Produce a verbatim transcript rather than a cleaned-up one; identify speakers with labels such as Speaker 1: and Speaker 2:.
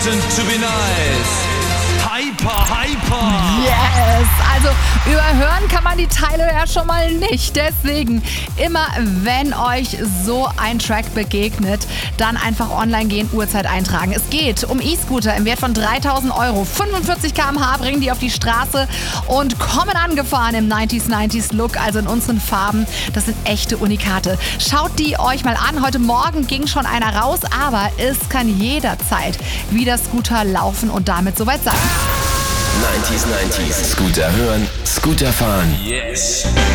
Speaker 1: reason to be nice. Hyper, hyper.
Speaker 2: Yes, also überhören kann man die Teile ja schon mal nicht. Deswegen immer, wenn euch so ein Track begegnet, dann einfach online gehen, Uhrzeit eintragen. Es geht um E-Scooter im Wert von dreitausend Euro. fünfundvierzig Kilometer pro Stunde bringen die auf die Straße und kommen angefahren im neunziger neunziger Look, also in unseren Farben. Das sind echte Unikate. Schaut die euch mal an. Heute Morgen ging schon einer raus, aber es kann jederzeit wieder Scooter laufen und damit soweit sein.
Speaker 3: neunziger neunziger. Scooter hören, Scooter fahren.
Speaker 1: Yes.